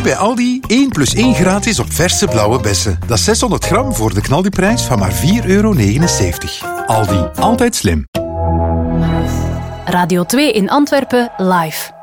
Nu bij Aldi 1 plus 1 gratis op verse blauwe bessen. Dat is 600 gram voor de knaldiprijs van maar €4,79. Aldi, altijd slim. Radio 2 in Antwerpen live.